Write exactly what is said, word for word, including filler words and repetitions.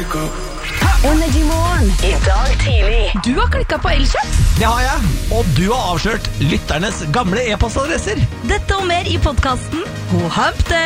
Energy Morgen i dag tidlig. Du har klikket på Elkjøp. Det har jeg, og du har avslørt lytternes gamle e-postadresser. Dette og mer i podcasten God Hump Day.